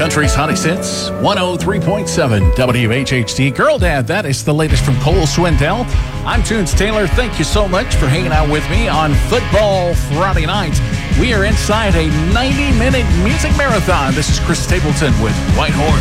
Country's hottest hits, 103.7 WHHT. Girl Dad, that is the latest from Cole Swindell. I'm Tunes Taylor. Thank you so much for hanging out with me on Football Friday night. We are inside a 90-minute music marathon. This is Chris Stapleton with White Horse.